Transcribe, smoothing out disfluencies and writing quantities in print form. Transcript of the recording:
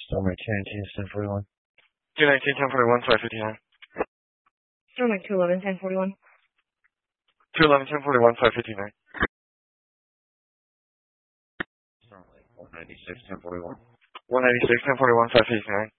Summer 219, 1041. 219, 1041, 559. Stomach 211, 1041. 211, 1041, 559. 196, 1041. 196, 1041, 559.